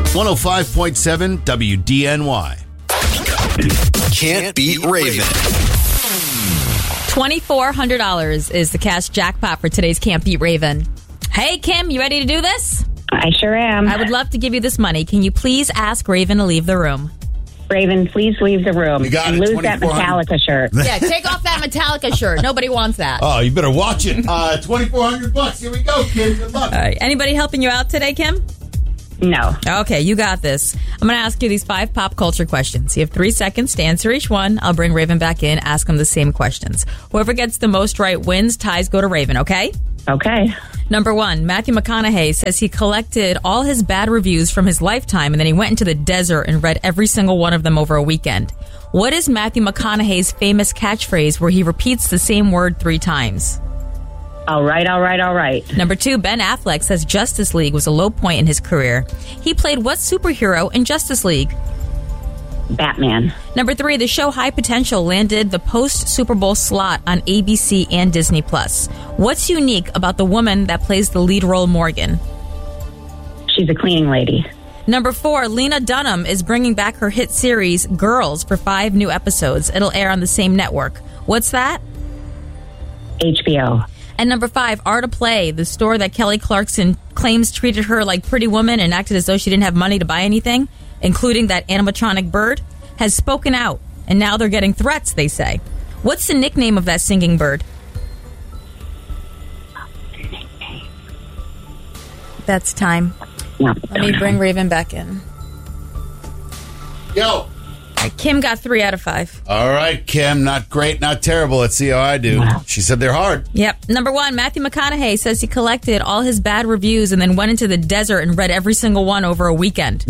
105.7 WDNY. Can't beat Raven. $2,400 is the cash jackpot for today's Can't Beat Raven. Hey, Kim, you ready to do this? I sure am. I would love to give you this money. Can you please ask Raven to leave the room? Raven, please leave the room. You got and it, lose that 2400. Metallica shirt. Yeah, take off that Metallica shirt. Nobody wants that. Oh, you better watch it. $2,400. Here we go, Kim. Good luck. All right. Anybody helping you out today, Kim? No. Okay, you got this. I'm going to ask you these 5 pop culture questions. You have 3 seconds to answer each one. I'll bring Raven back in, ask him the same questions. Whoever gets the most right wins. Ties go to Raven, okay? Okay. Number 1, Matthew McConaughey says he collected all his bad reviews from his lifetime and then he went into the desert and read every single one of them over a weekend. What is Matthew McConaughey's famous catchphrase where he repeats the same word 3 times? All right. Number 2, Ben Affleck says Justice League was a low point in his career. He played what superhero in Justice League? Batman. Number 3, the show High Potential landed the post-Super Bowl slot on ABC and Disney+. What's unique about the woman that plays the lead role, Morgan? She's a cleaning lady. Number 4, Lena Dunham is bringing back her hit series Girls for 5 new episodes. It'll air on the same network. What's that? HBO. And number 5, Art of Play, the store that Kelly Clarkson claims treated her like Pretty Woman and acted as though she didn't have money to buy anything, including that animatronic bird, has spoken out. And now they're getting threats, they say. What's the nickname of that singing bird? That's time. No, Let me bring Raven back in. Yo. All right, Kim got 3 out of 5. All right, Kim. Not great, not terrible. Let's see how I do. She said they're hard. Yep. Number 1, Matthew McConaughey says he collected all his bad reviews and then went into the desert and read every single one over a weekend.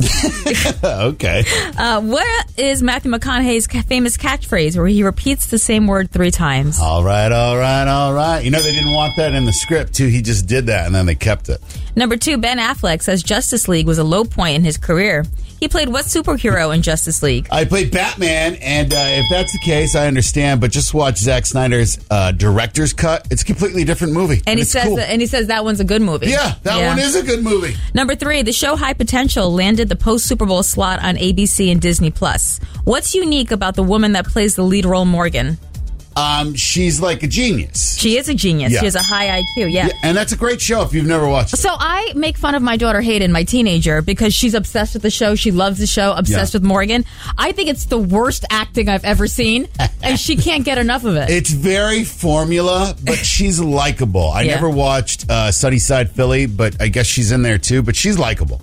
Okay. What is Matthew McConaughey's famous catchphrase where he repeats the same word 3 times? All right. You know, they didn't want that in the script, too. He just did that, and then they kept it. Number 2, Ben Affleck says Justice League was a low point in his career. He played what superhero in Justice League? I played Batman, and if that's the case, I understand. But just watch Zack Snyder's director's cut. It's a completely different movie. And he it's says cool. that one's a good movie. Yeah, that one is a good movie. Number 3, the show High Potential landed the post-Super Bowl slot on ABC and Disney+. What's unique about the woman that plays the lead role, Morgan? She's like a genius. She is a genius. Yeah. She has a high IQ, yeah. And that's a great show if you've never watched it. So I make fun of my daughter Hayden, my teenager, because she's obsessed with the show. She loves the show, obsessed with Morgan. I think it's the worst acting I've ever seen, and she can't get enough of it. It's very formula, but she's likable. I never watched Sunnyside Philly, but I guess she's in there too, but she's likable.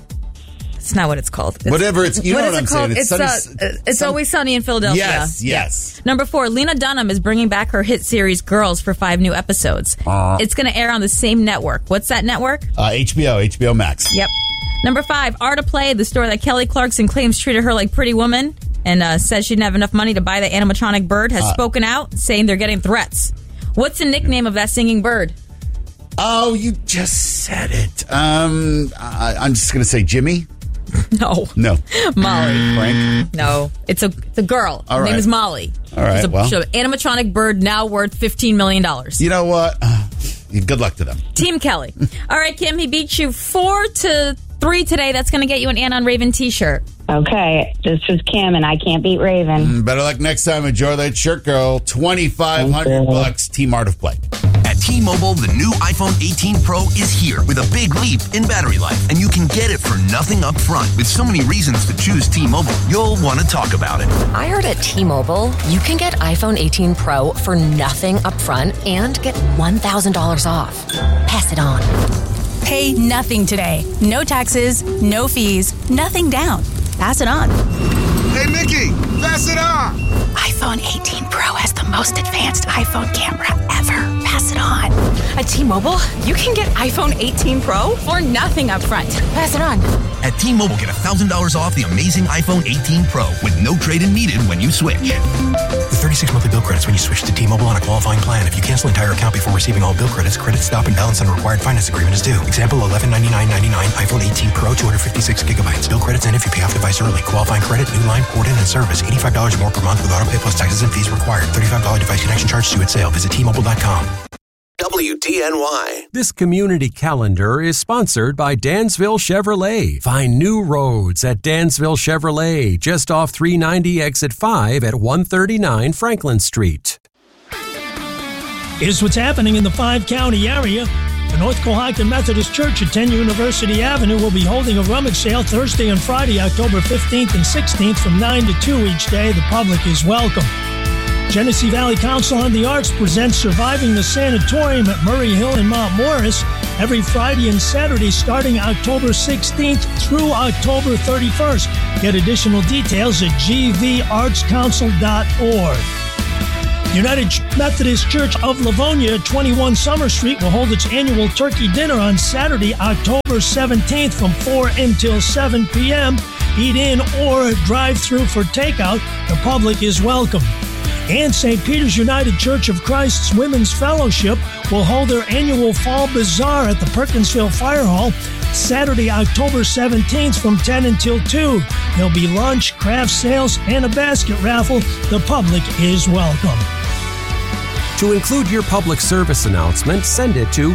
It's not what it's called. Whatever it's, you know what I'm saying. It's Always Sunny in Philadelphia. Yes. Number 4, Lena Dunham is bringing back her hit series Girls for 5 new episodes. It's going to air on the same network. What's that network? HBO Max. Yep. Number 5, Art of Play, the store that Kelly Clarkson claims treated her like Pretty Woman and says she didn't have enough money to buy the animatronic bird, has spoken out, saying they're getting threats. What's the nickname of that singing bird? Oh, you just said it. I'm just going to say Jimmy. No. Molly. Frank? No. It's a girl. Her name is Molly. All right, She's an animatronic bird now worth $15 million. You know what? Good luck to them. Team Kelly. All right, Kim, he beat you 4-3 today. That's going to get you an Ann on Raven t-shirt. Okay. This is Kim, and I can't beat Raven. Better luck next time. Enjoy that shirt, girl. $2,500. Team Art of Play. At T-Mobile, the new iPhone 18 Pro is here with a big leap in battery life, and you can get it for nothing up front. With so many reasons to choose T-Mobile, you'll want to talk about it. I heard at T-Mobile, you can get iPhone 18 Pro for nothing up front and get $1,000 off. Pass it on. Pay nothing today. No taxes, no fees, nothing down. Pass it on. Hey, Mickey, pass it on. iPhone 18 Pro has the most advanced iPhone camera ever. Pass it on. At T-Mobile, you can get iPhone 18 Pro for nothing up front. Pass it on. At T-Mobile, get $1,000 off the amazing iPhone 18 Pro with no trade-in needed when you switch. With 36 monthly bill credits when you switch to T-Mobile on a qualifying plan. If you cancel entire account before receiving all bill credits, credit stop and balance on required finance agreement is due. Example, $1199.99 iPhone 18 Pro, 256 gigabytes. Bill credits end if you pay off device early. Qualifying credit, new line, port in, and service. $85 more per month with auto pay plus taxes and fees required. $35 device connection charge due at sale. Visit T-Mobile.com. WDNY. This community calendar is sponsored by Dansville Chevrolet. Find new roads at Dansville Chevrolet, just off 390 exit 5 at 139 Franklin Street. Here's what's happening in the 5-county area. The North Cohocton Methodist Church at 10 University Avenue will be holding a rummage sale Thursday and Friday, October 15th and 16th from 9 to 2 each day. The public is welcome. Genesee Valley Council on the Arts presents Surviving the Sanatorium at Murray Hill in Mount Morris every Friday and Saturday starting October 16th through October 31st. Get additional details at gvartscouncil.org. United Methodist Church of Livonia, 21 Summer Street, will hold its annual turkey dinner on Saturday, October 17th from 4 until 7 p.m. Eat in or drive through for takeout. The public is welcome. And St. Peter's United Church of Christ's Women's Fellowship will hold their annual Fall Bazaar at the Perkinsville Fire Hall Saturday, October 17th from 10 until 2. There'll be lunch, craft sales, and a basket raffle. The public is welcome. To include your public service announcement, send it to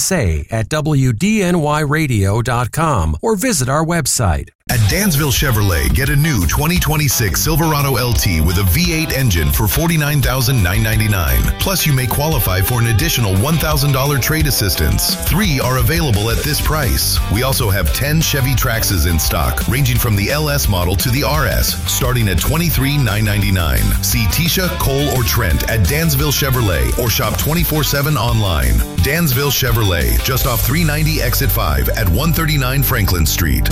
psa@wdnyradio.com or visit our website. At Dansville Chevrolet, get a new 2026 Silverado LT with a V8 engine for $49,999. Plus, you may qualify for an additional $1,000 trade assistance. 3 are available at this price. We also have 10 Chevy Traxxas in stock, ranging from the LS model to the RS, starting at $23,999. See Tisha, Cole, or Trent at Dansville Chevrolet or shop 24/7 online. Dansville Chevrolet, just off 390 exit 5 at 139 Franklin Street.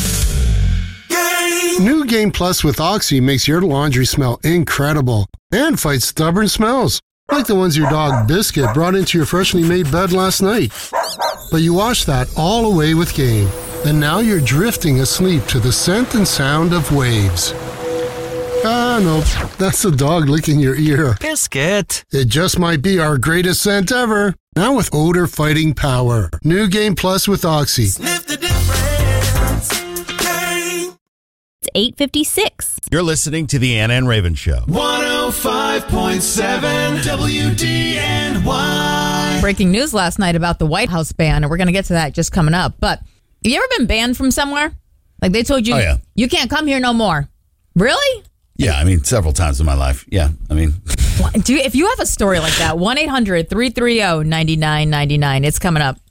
New Game Plus with Oxy makes your laundry smell incredible and fights stubborn smells, like the ones your dog Biscuit brought into your freshly made bed last night. But you wash that all away with Game, and now you're drifting asleep to the scent and sound of waves. Ah, no, that's the dog licking your ear. Biscuit. It just might be our greatest scent ever. Now with odor-fighting power. New Game Plus with Oxy. Sniff the difference. It's 8:56. You're listening to the Anna and Raven Show. 105.7 WDNY. Breaking news last night about the White House ban, and we're going to get to that just coming up. But have you ever been banned from somewhere? Like they told you, you can't come here no more. Really? Yeah, I mean, several times in my life. Yeah, I mean. If you have a story like that, 1-800-330-9999. It's coming up.